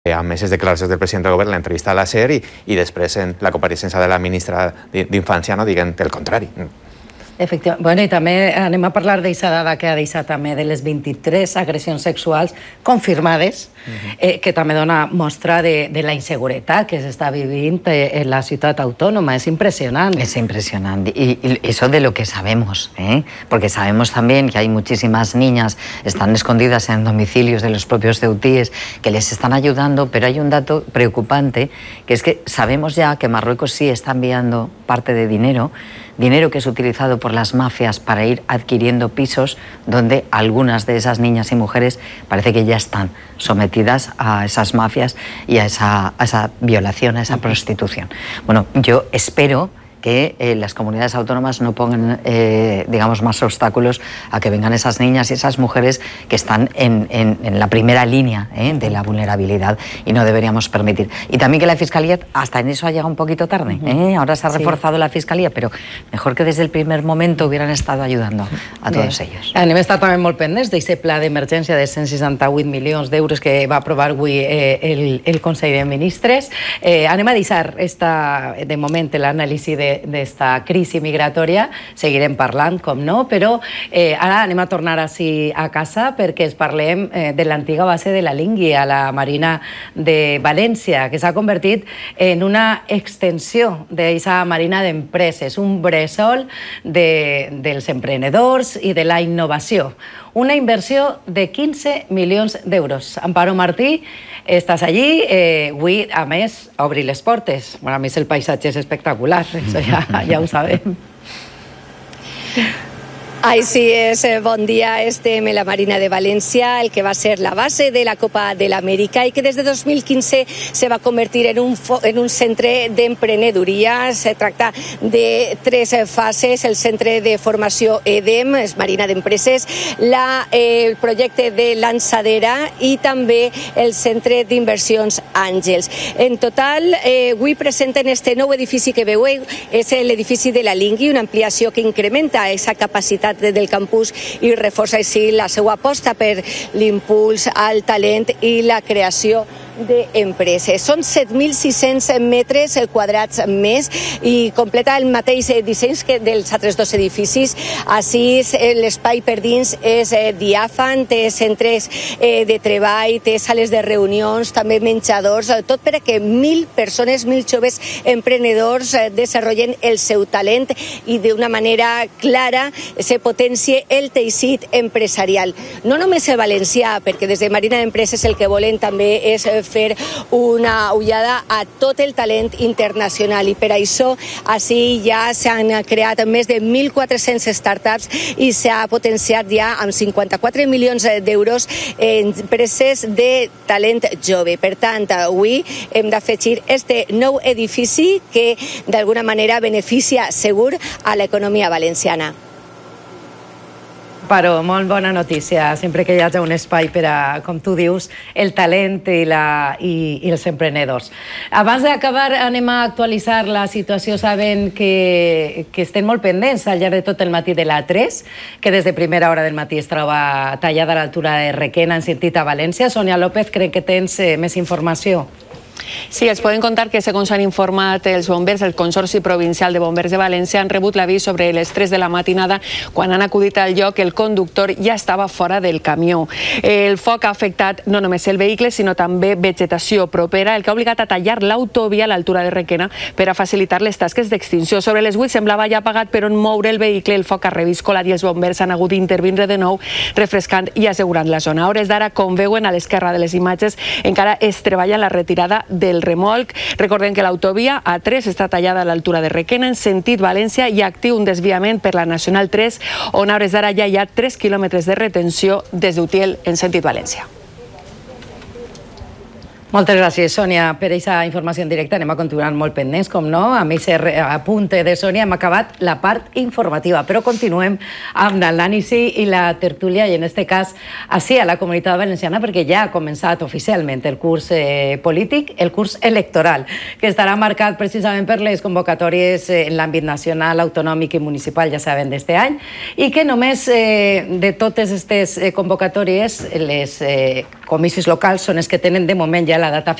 amb aquestes declaracions del president del govern, l'entrevista a la SER i després en la compareixença de la ministra d'Infància no dient el contrari. Efectivament. Bueno, i també anem a parlar d'aquesta dada que ha deixat també de les 23 agressions sexuals confirmades, que també dona mostra de la inseguretat que s'està vivint en la ciutat autònoma. Es impresionante. Es impresionante. Y eso de lo que sabemos, porque sabemos también que hay muchísimas niñas, están escondidas en domicilios de los propios ceutíes, que les están ayudando, pero hay un dato preocupante, que es que sabemos ya que Marruecos sí está enviando parte de dinero que es utilizado por las mafias para ir adquiriendo pisos donde algunas de esas niñas y mujeres parece que ya están sometidas a esas mafias y a esa violación, a esa prostitución. Bueno, yo espero que las comunidades autónomas no pongan, digamos, más obstáculos a que vengan esas niñas y esas mujeres que están en la primera línea de la vulnerabilidad y no deberíamos permitir. Y también que la Fiscalía hasta en eso ha llegado un poquito tarde. Ahora se ha reforzado la Fiscalía, pero mejor que desde el primer momento hubieran estado ayudando a todos ellos. Anem a estar també molt pendents d'aquest pla d'emergència de 168 milions d'euros que va aprovar avui el Consell de Ministres. Anem a deixar de moment l'anàlisi d'esta crisi migratòria, seguirem parlant, com no, però ara anem a tornar així a casa perquè es parlem de l'antiga base de la Lingui a la Marina de València, que s'ha convertit en una extensió d'aquesta Marina d'empreses, un bressol dels emprenedors i de la innovació. Una inversió de 15 milions d'euros. Amparo Martí, estàs allí, avui, a més, a obrir les portes. A més, el paisatge és espectacular, això ja ho sabem. Així és, bon dia. Estem a la Marina de València, el que va ser la base de la Copa de l'Amèrica i que des de 2015 se va convertir en un centre d'emprenedoria. Se tracta de 3 fases: el centre de formació EDEM, és Marina d'Empreses, el projecte de Lançadera i també el centre d'inversions Àngels. En total, avui presenten este nou edifici que veieu, és l'edifici de la Lingui, una ampliació que incrementa aquesta capacitat del campus i reforça així la seva aposta per l'impuls al talent i la creació d'empreses. Són 7.600 metres quadrats més i completa el mateix disseny que dels altres 2 edificis. Així l'espai per dins és diàfan, té centres de treball, té sales de reunions, també menjadors, tot perquè 1.000 persones, 1.000 joves emprenedors desenvolupen el seu talent i d'una manera clara se potencia el teixit empresarial. No només el valencià, perquè des de Marina d'Empreses el que volen també és fer una ullada a tot el talent internacional i per això així ja s'han creat més de 1.400 startups i s'ha potenciat ja amb 54 milions d'euros en empreses de talent jove. Per tant, avui hem d'afegir este nou edifici que d'alguna manera beneficia segur a l'economia valenciana. Però molt bona notícia, sempre que hi hagi un espai per a, com tu dius, el talent i els emprenedors. Abans d'acabar, anem a actualitzar la situació, sabent que estem molt pendents al llarg de tot el matí de l'A3, que des de primera hora del matí es troba tallada a l'altura de Requena, en sentit a València. Sònia López, crec que tens més informació. Sí, els podem contar que, segons han informat els bombers, el Consorci Provincial de Bombers de València han rebut l'avís sobre les 3 de la matinada. Quan han acudit al lloc, el conductor ja estava fora del camió. El foc ha afectat no només el vehicle, sinó també vegetació propera, el que ha obligat a tallar l'autovia a l'altura de Requena per a facilitar les tasques d'extinció. Sobre les 8 semblava ja apagat, però en moure el vehicle el foc ha reviscolat i els bombers han hagut d'intervindre de nou, refrescant i assegurant la zona. A hores d'ara, com veuen a l'esquerra de les imatges, encara es treballa en la retirada del remolc. Recordem que l'autovia A3 està tallada a l'altura de Requena en sentit València i actiu un desviament per la Nacional 3, on a hores d'ara ja hi ha 3 quilòmetres de retenció des d'Utiel en sentit València. Moltes gràcies, Sònia, per aquesta informació en directe. Anem a continuar molt pendents, com no. Amb aquest apunte de Sònia hem acabat la part informativa, però continuem amb l'anàlisi i la tertúlia, i en aquest cas així a la Comunitat Valenciana, perquè ja ha començat oficialment el curs polític, el curs electoral, que estarà marcat precisament per les convocatòries en l'àmbit nacional, autonòmic i municipal, ja saben, d'este any, i que només de totes aquestes convocatòries, les comissis locals són els que tenen de moment ja la data